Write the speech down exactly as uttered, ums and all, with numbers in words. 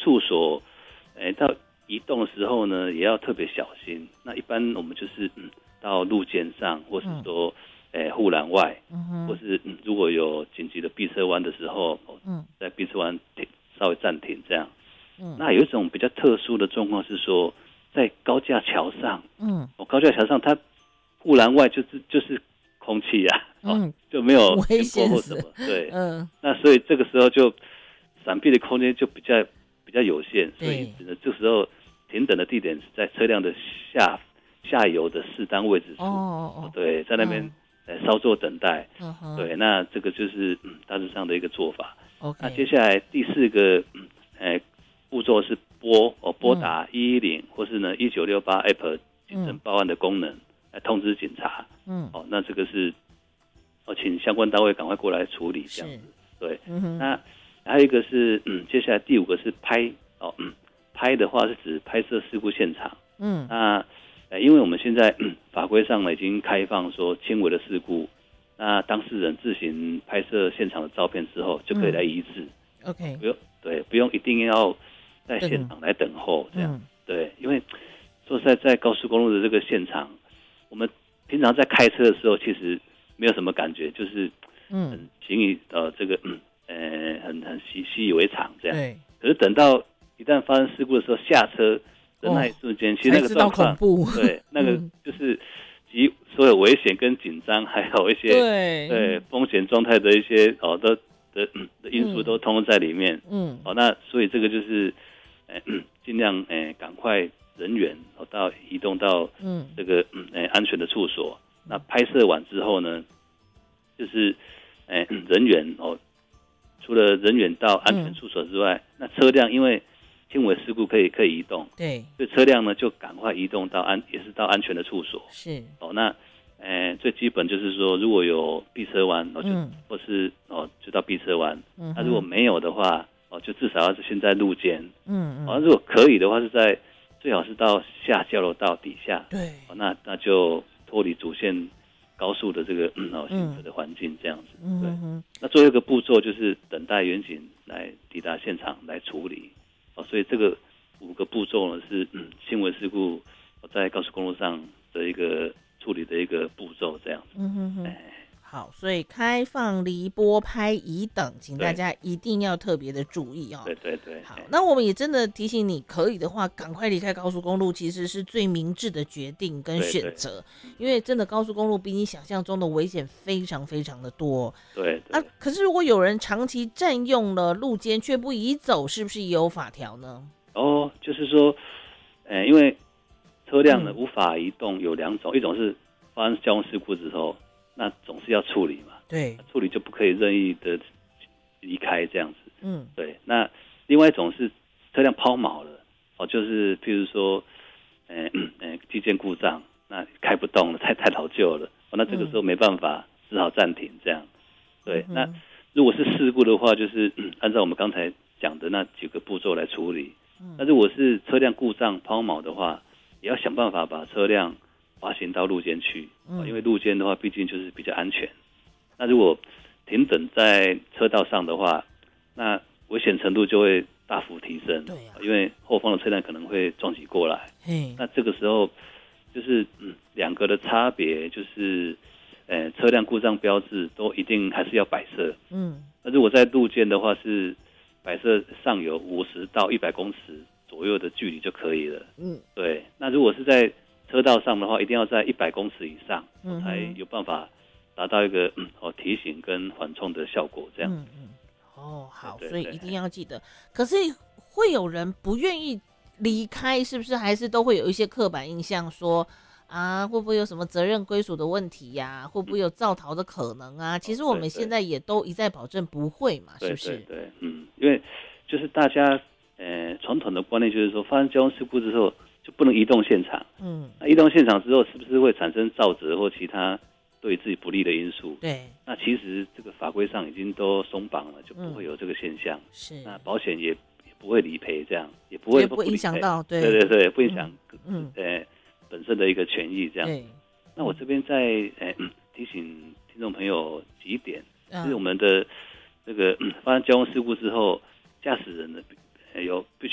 处所，诶、到移动的时候呢，也要特别小心。那一般我们就是嗯，到路肩上，或是说，诶、护栏外， 嗯或是、嗯、如果有紧急的避车弯的时候， 嗯， 在避车弯停稍微暂停这样。 嗯， 那有一种比较特殊的状况是说，在高架桥上， 嗯， 哦，高架桥上它护栏外就是就是空气啊，哦， 嗯， 就没有危颠簸险死， 或什么，对， 嗯， 那所以这个时候就闪避的空间就比较比较有限，所以对因此呢，这时候停等的地点是在车辆的下下游的适当位置哦处， 哦哦， 对，在那边嗯呃稍作等待， 嗯哼对，那这个就是嗯大致上的一个做法。那接 ，OK， 下来第四个，嗯，呃，步骤是拨哦拨嗯打一一零或是呢一九六八 App 警侦报案的功能，来通知警察。 嗯， 哦，那这个是哦，请相关单位赶快过来处理这样是， 子。对， 嗯哼， 那还有一个是，嗯，接下来第五个是拍哦，嗯，拍的话是指拍摄事故现场。 嗯那呃，因为我们现在、嗯、法规上呢已经开放说轻微的事故，那当事人自行拍摄现场的照片之后，就可以来移置。 ，OK， 不用对，不用一定要在等现场来等候这样。 嗯对，因为说实在，在高速公路的这个现场，我们平常在开车的时候，其实没有什么感觉，就是嗯， 很行以呃这个嗯呃很很习习以为常这样。 对， 可是等到一旦发生事故的时候，下车的那一瞬间，其实那个才知道状况， 恐怖， 对，那个嗯就是集所有危险跟紧张，还有一些对， 对风险状态的一些哦的的的因素嗯都通通在里面。 嗯哦，那所以这个就是，呃，尽量呃赶快人员哦到移动到嗯这个嗯呃安全的处所。那拍摄完之后呢，就是呃人员哦，除了人员到安全处所之外，那车辆因为轻微事故可以可以移动， 对， 所以车辆呢就赶快移动到安也是到安全的处所。 是， 哦，那呃最基本就是说，如果有避车弯，哦就、 嗯或是哦就到避车弯。 嗯那如果哼， 没有的话，哦就至少要是先在路肩。 嗯嗯， 哦，如果可以的话，是在最好是到下交流道底下。 对， 哦，那那就脱离主线高速的这个嗯哦行驶的环境这样子。对。 嗯哼哼， 那最后一个步骤就是等待远警来抵达现场来处理。哦，所以这个五个步骤呢是嗯轻微事故在高速公路上的一个处理的一个步骤这样子。 嗯哼哼。 哎， 好，所以开放、离拨、拍、移等，请大对家一定要特别的注意哦。 对对对。 好哎， 那我们也真的提醒你，可以的话，赶快离开高速公路，其实是最明智的决定跟对对选择，因为真的高速公路比你想象中的危险非常非常的多对对。 啊。可是如果有人长期占用了路肩却不移走，是不是也有法条呢？ 哦，就是说，呃，因为车辆呢、 嗯无法移动有两种，一种是发生交通事故之后，那总是要处理嘛， 对， 处理就不可以任意的离开这样子。 嗯对，那另外一种是车辆抛锚了，哦，就是譬如说，呃呃，机件故障，那开不动了，太太老旧了，哦，那这个时候没办法，只好暂停这样。对， 嗯那如果是事故的话，就是、嗯、按照我们刚才讲的那几个步骤来处理。那如果是车辆故障抛锚的话，也要想办法把车辆滑行到路肩去， 嗯因为路肩的话毕竟就是比较安全。那如果停等在车道上的话，那危险程度就会大幅提升。 对啊因为后方的车辆可能会撞击过来。 嘿， 那这个时候就是嗯两个的差别就是，呃车辆故障标志都一定还是要摆设。 嗯那如果在路肩的话是摆设上有五十到一百公尺左右的距离就可以了。 嗯对，那如果是在车道上的话，一定要在一百公尺以上， 嗯哼才有办法达到一个嗯哦提醒跟缓冲的效果。这样。 嗯嗯，哦，好， 对对对所以一定要记得。可是会有人不愿意离开，是不是？还是都会有一些刻板印象说啊，会不会有什么责任归属的问题呀、啊？会不会有造逃的可能啊？其实我们现在也都一再保证不会嘛，是不是？ 对对对，嗯，因为就是大家呃传统的观念就是说，发生交通事故之后就不能移动现场。 嗯， 那移动现场之后，是不是会产生肇责或其他对自己不利的因素？ 对， 那其实这个法规上已经都松绑了，就不会有这个现象。 是， 那保险也也不会理赔，这样也不会也不影响到，对对对对，不影响嗯呃本身的一个权益这样。 对， 那我这边再呃提醒听众朋友几点， 嗯就是我们的这个发生交通事故之后，驾驶人呢呃有必须